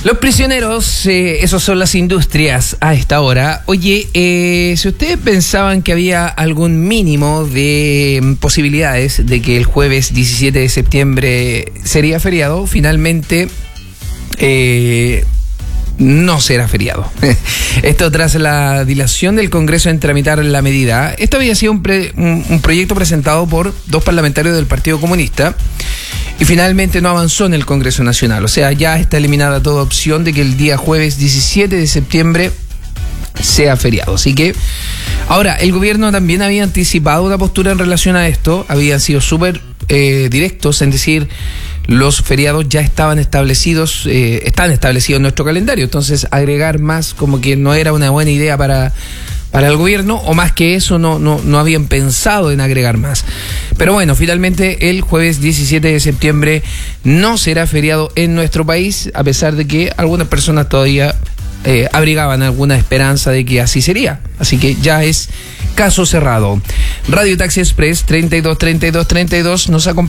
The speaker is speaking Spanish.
Los prisioneros, esos son las industrias a esta hora. Oye, si ustedes pensaban que había algún mínimo de posibilidades de que el jueves 17 de septiembre sería feriado, finalmente no será feriado. Esto tras la dilación del Congreso en tramitar la medida. Esto había sido un proyecto presentado por 2 parlamentarios del Partido Comunista y finalmente no avanzó en el Congreso Nacional. O sea, ya está eliminada toda opción de que el día jueves 17 de septiembre sea feriado. Así que ahora, el gobierno también había anticipado una postura en relación a esto. Habían sido súper directos en decir los feriados ya estaban establecidos, están establecidos en nuestro calendario. Entonces agregar más como que no era una buena idea para el gobierno, o más que eso no habían pensado en agregar más. Pero bueno, finalmente el jueves 17 de septiembre no será feriado en nuestro país, a pesar de que algunas personas todavía abrigaban alguna esperanza de que así sería. Así que ya es caso cerrado. Radio Taxi Express 323232 nos acompaña.